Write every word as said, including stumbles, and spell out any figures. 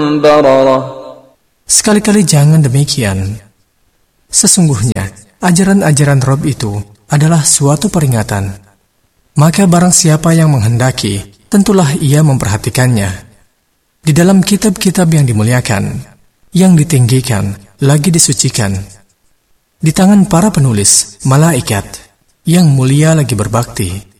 بررة. Sekali-kali jangan demikian. Sesungguhnya, ajaran-ajaran Rabb itu adalah suatu peringatan. Maka barang siapa yang menghendaki, tentulah ia memperhatikannya. Di dalam kitab-kitab yang dimuliakan, yang ditinggikan, lagi disucikan. Di tangan para penulis, malaikat, yang mulia lagi berbakti.